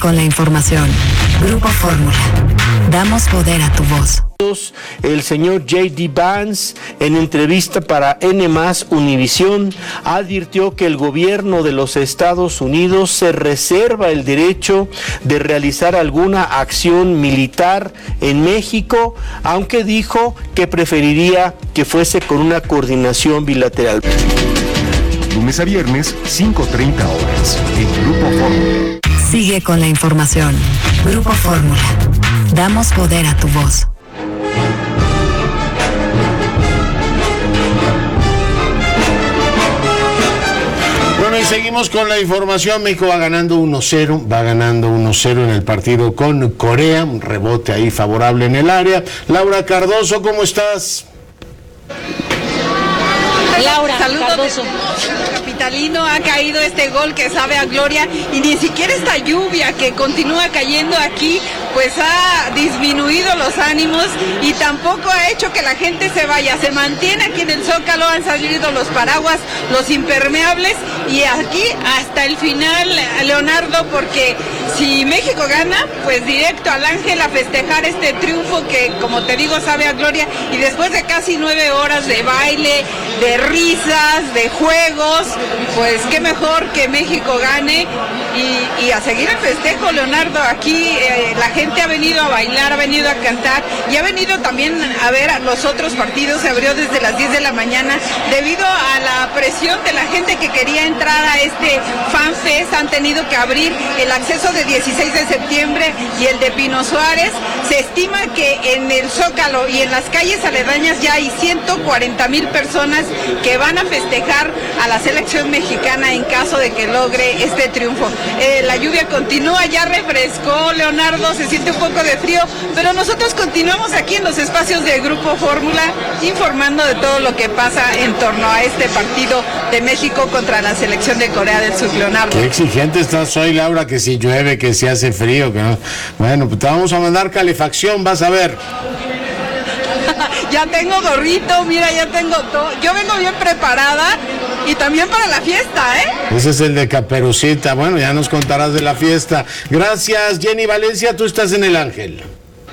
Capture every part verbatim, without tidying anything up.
con la información. Grupo Fórmula. Damos poder a tu voz. El señor J D Vance, en entrevista para N más Univisión, advirtió que el gobierno de los Estados Unidos se reserva el derecho de realizar alguna acción militar en México, aunque dijo que preferiría que fuese con una coordinación bilateral. Lunes a viernes, cinco treinta horas, en Grupo Fórmula. Sigue con la información. Grupo Fórmula. Damos poder a tu voz. Bueno, y seguimos con la información. México va ganando uno cero, va ganando uno cero en el partido con Corea, un rebote ahí favorable en el área. Laura Cardoso, ¿cómo estás? Laura Cardoso. Capitalino ha caído este gol que sabe a gloria, y ni siquiera esta lluvia que continúa cayendo aquí pues ha disminuido los ánimos y tampoco ha hecho que la gente se vaya. Se mantiene aquí en el Zócalo, han salido los paraguas, los impermeables, y aquí hasta el final, Leonardo, porque si México gana, pues directo al Ángel a festejar este triunfo que, como te digo, sabe a gloria, y después de casi nueve horas de baile, de risas, de juegos, pues qué mejor que México gane y, y a seguir el festejo, Leonardo. Aquí eh, la gente ha venido a bailar, ha venido a cantar y ha venido también a ver a los otros partidos. Se abrió desde las diez de la mañana debido a la presión de la gente que quería entrar a este Fan Fest. Han tenido que abrir el acceso de dieciséis de septiembre y el de Pino Suárez. Se estima que en el Zócalo y en las calles aledañas ya hay ciento cuarenta mil personas que van a festejar a la selección mexicana en caso de que logre este triunfo. Eh, la lluvia continúa, ya refrescó, Leonardo, se siente un poco de frío, pero nosotros continuamos aquí en los espacios de Grupo Fórmula informando de todo lo que pasa en torno a este partido de México contra la selección de Corea del Sur, Leonardo. Qué exigente estás hoy, Laura, que si llueve, que si hace frío, que no. Bueno, pues te vamos a mandar calefacción, vas a ver. Ya tengo gorrito, mira, ya tengo todo. Yo vengo bien preparada y también para la fiesta, ¿eh? Ese es el de Caperucita. Bueno, ya nos contarás de la fiesta. Gracias, Jenny Valencia, tú estás en el Ángel.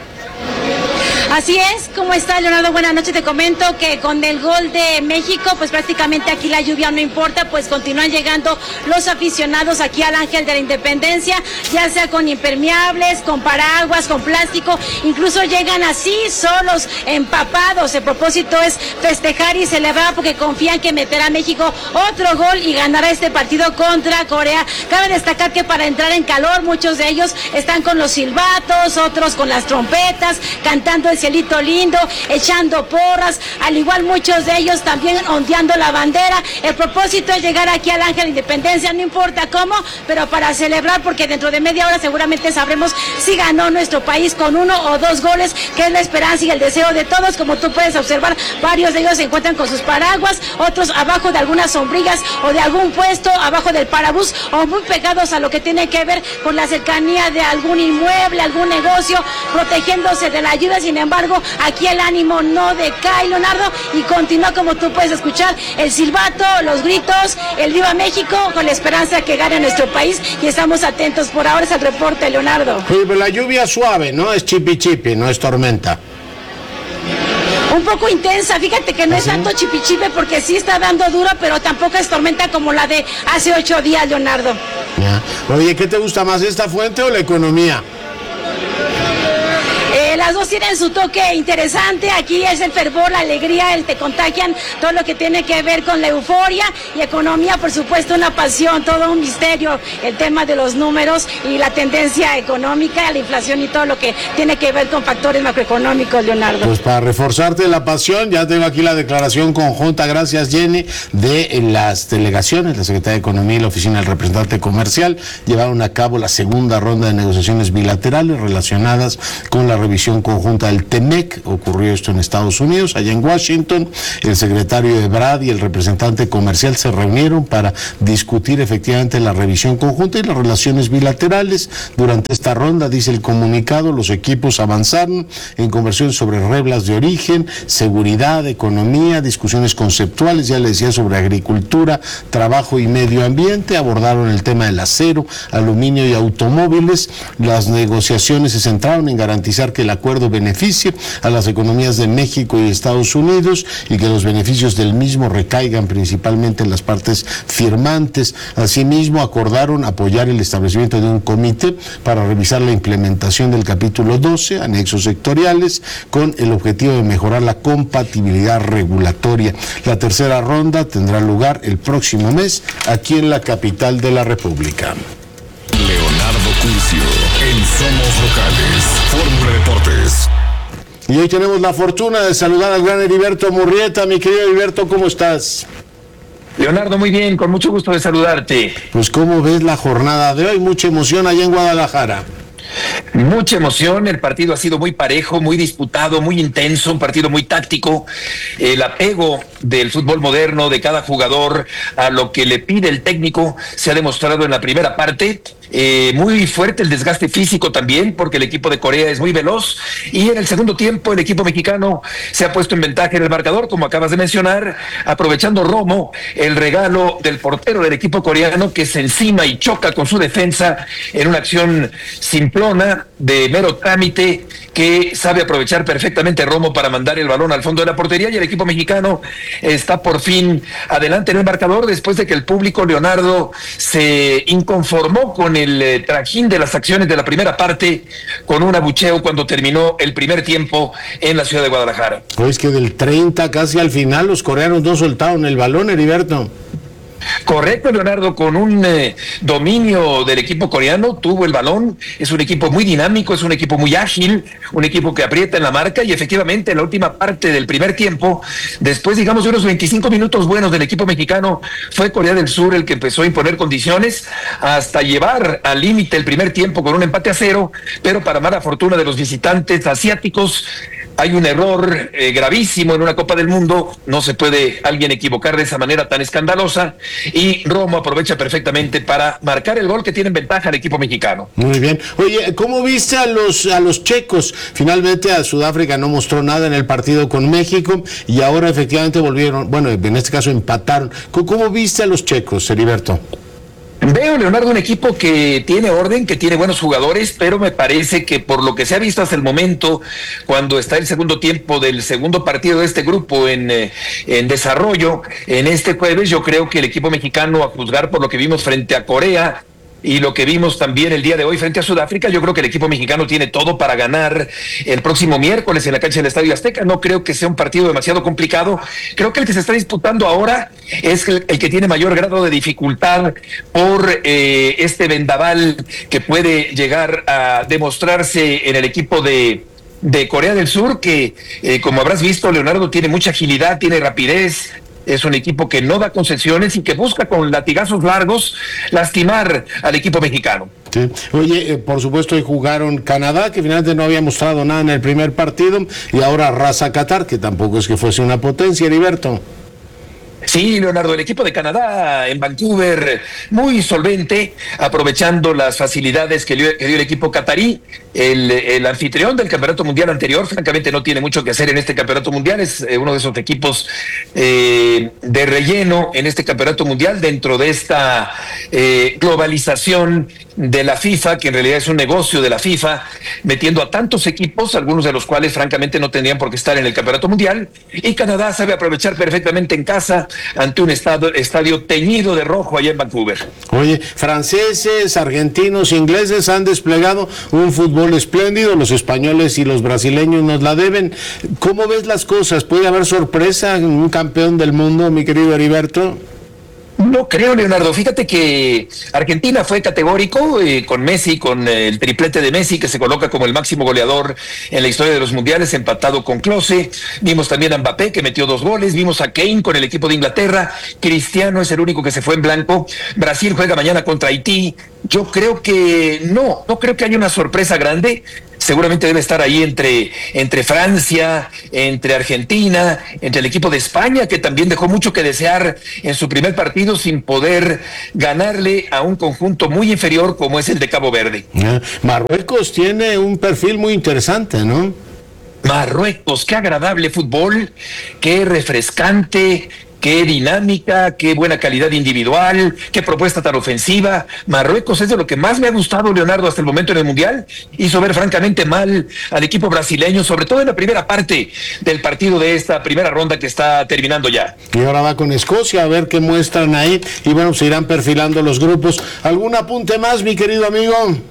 Así es, ¿cómo está, Leonardo? Buenas noches. Te comento que con el gol de México, pues prácticamente aquí la lluvia no importa, pues continúan llegando los aficionados aquí al Ángel de la Independencia, ya sea con impermeables, con paraguas, con plástico, incluso llegan así, solos, empapados. El propósito es festejar y celebrar porque confían que meterá México otro gol y ganará este partido contra Corea. Cabe destacar que para entrar en calor, muchos de ellos están con los silbatos, otros con las trompetas, cantando el cielito lindo, echando porras, al igual muchos de ellos también ondeando la bandera. El propósito es llegar aquí al Ángel de Independencia, no importa cómo, pero para celebrar, porque dentro de media hora seguramente sabremos si ganó nuestro país con uno o dos goles, que es la esperanza y el deseo de todos. Como tú puedes observar, varios de ellos se encuentran con sus paraguas, otros abajo de algunas sombrillas o de algún puesto, abajo del parabús, o muy pegados a lo que tiene que ver con la cercanía de algún inmueble, algún negocio, protegiéndose de la lluvia. Sin embargo, aquí el ánimo no decae, Leonardo, y continúa, como tú puedes escuchar, el silbato, los gritos, el Viva México, con la esperanza que gane nuestro país, y estamos atentos. Por ahora es el reporte, Leonardo. Sí, pero la lluvia suave, ¿no? Es chipi chipi, no es tormenta. Un poco intensa, fíjate que no ¿Ah, es sí? tanto chipichipe, porque sí está dando duro, pero tampoco es tormenta como la de hace ocho días, Leonardo. Ya. Oye, ¿qué te gusta más, esta fuente o la economía? Las dos tienen su toque interesante. Aquí es el fervor, la alegría, el te contagian todo lo que tiene que ver con la euforia, y economía, por supuesto, una pasión, todo un misterio, el tema de los números y la tendencia económica, la inflación y todo lo que tiene que ver con factores macroeconómicos, Leonardo. Pues para reforzarte la pasión, ya tengo aquí la declaración conjunta, gracias, Jenny, de las delegaciones, la Secretaría de Economía y la Oficina del Representante Comercial llevaron a cabo la segunda ronda de negociaciones bilaterales relacionadas con la revisión reunión conjunta del T M E C, ocurrió esto en Estados Unidos, allá en Washington. El secretario de Ebrard y el representante comercial se reunieron para discutir efectivamente la revisión conjunta y las relaciones bilaterales. Durante esta ronda, dice el comunicado, los equipos avanzaron en conversaciones sobre reglas de origen, seguridad, economía, discusiones conceptuales, ya les decía, sobre agricultura, trabajo y medio ambiente. Abordaron el tema del acero, aluminio y automóviles. Las negociaciones se centraron en garantizar que el acuerdo beneficie a las economías de México y Estados Unidos y que los beneficios del mismo recaigan principalmente en las partes firmantes. Asimismo, acordaron apoyar el establecimiento de un comité para revisar la implementación del capítulo doce, anexos sectoriales, con el objetivo de mejorar la compatibilidad regulatoria. La tercera ronda tendrá lugar el próximo mes aquí en la capital de la República. Leonardo Curcio, en Somos Locales, Fórmula Deportes. Y hoy tenemos la fortuna de saludar al gran Heriberto Murrieta. Mi querido Heriberto, ¿cómo estás? Leonardo, muy bien, con mucho gusto de saludarte. Pues, ¿cómo ves la jornada de hoy? Mucha emoción allá en Guadalajara. Mucha emoción, el partido ha sido muy parejo, muy disputado, muy intenso, un partido muy táctico. El apego del fútbol moderno de cada jugador a lo que le pide el técnico se ha demostrado en la primera parte. Eh, muy fuerte el desgaste físico también, porque el equipo de Corea es muy veloz, y en el segundo tiempo el equipo mexicano se ha puesto en ventaja en el marcador, como acabas de mencionar, aprovechando Romo el regalo del portero del equipo coreano, que se encima y choca con su defensa en una acción simplona de mero trámite, que sabe aprovechar perfectamente Romo para mandar el balón al fondo de la portería, y el equipo mexicano está por fin adelante en el marcador después de que el público, Leonardo, se inconformó con el eh, trajín de las acciones de la primera parte, con un abucheo cuando terminó el primer tiempo en la ciudad de Guadalajara. Pues que del treinta casi al final los coreanos no soltaron el balón, Heriberto. Correcto, Leonardo, con un eh, dominio del equipo coreano, tuvo el balón, es un equipo muy dinámico, es un equipo muy ágil, un equipo que aprieta en la marca, y efectivamente en la última parte del primer tiempo, después digamos de unos veinticinco minutos buenos del equipo mexicano, fue Corea del Sur el que empezó a imponer condiciones hasta llevar al límite el primer tiempo con un empate a cero, pero para mala fortuna de los visitantes asiáticos, hay un error eh, gravísimo en una Copa del Mundo, no se puede alguien equivocar de esa manera tan escandalosa, y Romo aprovecha perfectamente para marcar el gol que tiene en ventaja el equipo mexicano. Muy bien. Oye, ¿cómo viste a los a los checos? Finalmente a Sudáfrica no mostró nada en el partido con México y ahora efectivamente volvieron, bueno, en este caso empataron. ¿Cómo, cómo viste a los checos, Heriberto? Veo, Leonardo, un equipo que tiene orden, que tiene buenos jugadores, pero me parece que por lo que se ha visto hasta el momento, cuando está el segundo tiempo del segundo partido de este grupo en, eh, en desarrollo, en este jueves, yo creo que el equipo mexicano, a juzgar por lo que vimos frente a Corea y lo que vimos también el día de hoy frente a Sudáfrica, yo creo que el equipo mexicano tiene todo para ganar el próximo miércoles en la cancha del Estadio Azteca. No creo que sea un partido demasiado complicado. Creo que el que se está disputando ahora es el, el que tiene mayor grado de dificultad por eh, este vendaval que puede llegar a demostrarse en el equipo de de Corea del Sur, que eh, como habrás visto, Leonardo, tiene mucha agilidad, tiene rapidez. Es un equipo que no da concesiones y que busca con latigazos largos lastimar al equipo mexicano. Sí. Oye, eh, por supuesto, hoy jugaron Canadá, que finalmente no había mostrado nada en el primer partido, y ahora arrasa Qatar, que tampoco es que fuese una potencia, Heriberto. Sí, Leonardo, el equipo de Canadá en Vancouver, muy solvente, aprovechando las facilidades que dio, que dio el equipo catarí. El, el anfitrión del campeonato mundial anterior, francamente, no tiene mucho que hacer en este campeonato mundial. Es eh, uno de esos equipos eh, de relleno en este campeonato mundial, dentro de esta eh, globalización de la FIFA, que en realidad es un negocio de la FIFA, metiendo a tantos equipos, algunos de los cuales francamente no tendrían por qué estar en el campeonato mundial, y Canadá sabe aprovechar perfectamente en casa ante un estadio, estadio teñido de rojo allá en Vancouver. Oye, franceses, argentinos, ingleses han desplegado un fútbol espléndido, los españoles y los brasileños nos la deben. ¿Cómo ves las cosas? ¿Puede haber sorpresa en un campeón del mundo, mi querido Heriberto? No creo, Leonardo. Fíjate que Argentina fue categórico eh, con Messi, con eh, el triplete de Messi, que se coloca como el máximo goleador en la historia de los mundiales, empatado con Klose. Vimos también a Mbappé, que metió dos goles. Vimos a Kane con el equipo de Inglaterra. Cristiano es el único que se fue en blanco. Brasil juega mañana contra Haití. Yo creo que no, no creo que haya una sorpresa grande. seguramente debe estar ahí entre, entre Francia, entre Argentina, entre el equipo de España, que también dejó mucho que desear en su primer partido sin poder ganarle a un conjunto muy inferior como es el de Cabo Verde. Marruecos tiene un perfil muy interesante, ¿no? Marruecos, qué agradable fútbol, qué refrescante, qué dinámica, qué buena calidad individual, qué propuesta tan ofensiva. Marruecos es de lo que más me ha gustado, Leonardo, hasta el momento en el Mundial. Hizo ver francamente mal al equipo brasileño, sobre todo en la primera parte del partido de esta primera ronda que está terminando ya. Y ahora va con Escocia a ver qué muestran ahí, y bueno, se irán perfilando los grupos. ¿Algún apunte más, mi querido amigo?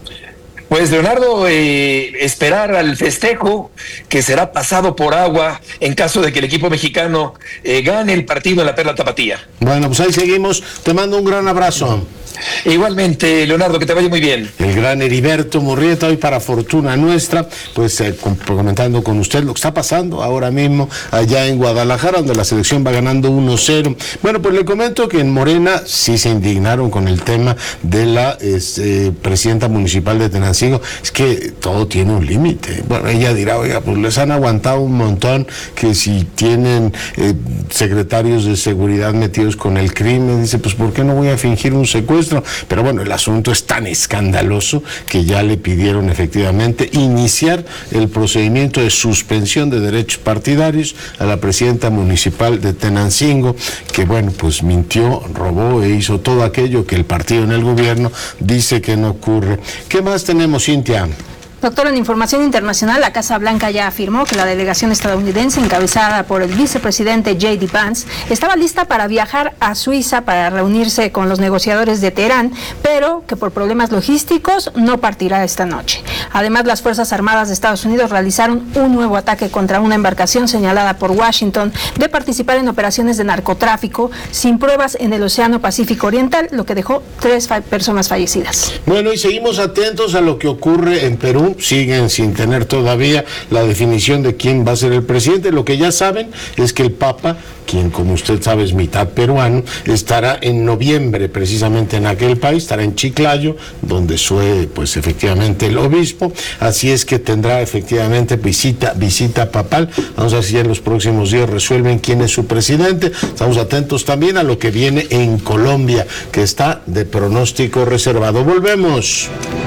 Pues, Leonardo, eh, esperar al festejo que será pasado por agua en caso de que el equipo mexicano eh, gane el partido en la Perla Tapatía. Bueno, pues ahí seguimos. Te mando un gran abrazo. Igualmente, Leonardo, que te vaya muy bien. El gran Heriberto Murrieta, hoy para fortuna nuestra, pues eh, comentando con usted lo que está pasando ahora mismo allá en Guadalajara, donde la selección va ganando uno cero. Bueno, pues le comento que en Morena sí se indignaron con el tema de la este, presidenta municipal de Tenancingo. Es que todo tiene un límite. Bueno, ella dirá, oiga, pues les han aguantado un montón, que si tienen eh, secretarios de seguridad metidos con el crimen, dice, pues ¿por qué no voy a fingir un secuestro? Pero bueno, el asunto es tan escandaloso que ya le pidieron efectivamente iniciar el procedimiento de suspensión de derechos partidarios a la presidenta municipal de Tenancingo, que bueno, pues mintió, robó e hizo todo aquello que el partido en el gobierno dice que no ocurre. ¿Qué más tenemos, Cintia? Doctor, en información internacional, la Casa Blanca ya afirmó que la delegación estadounidense encabezada por el vicepresidente J D Vance estaba lista para viajar a Suiza para reunirse con los negociadores de Teherán, pero que por problemas logísticos no partirá esta noche. Además, las Fuerzas Armadas de Estados Unidos realizaron un nuevo ataque contra una embarcación señalada por Washington de participar en operaciones de narcotráfico sin pruebas en el Océano Pacífico Oriental, lo que dejó tres fa- personas fallecidas. Bueno, y seguimos atentos a lo que ocurre en Perú. Siguen sin tener todavía la definición de quién va a ser el presidente. Lo que ya saben es que el Papa, quien como usted sabe es mitad peruano, estará en noviembre precisamente en aquel país, estará en Chiclayo, donde fue pues efectivamente el obispo, así es que tendrá efectivamente visita, visita papal. Vamos a ver si ya en los próximos días resuelven quién es su presidente. Estamos atentos también a lo que viene en Colombia, que está de pronóstico reservado. Volvemos.